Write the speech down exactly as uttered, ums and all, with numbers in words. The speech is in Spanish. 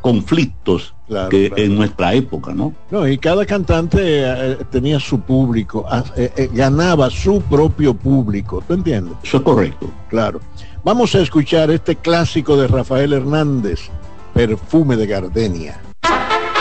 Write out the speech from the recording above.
conflictos claro, que claro. en nuestra época, ¿no? No, y cada cantante eh, tenía su público, eh, eh, ganaba su propio público, ¿tú entiendes? Eso es correcto. Claro. Vamos a escuchar este clásico de Rafael Hernández, Perfume de Gardenia.